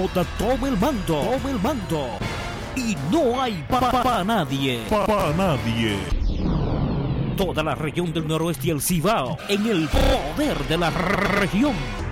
toma el mando, toma el mando. Y no hay para nadie. Para nadie. Toda la región del noroeste y el Cibao en el poder de la región.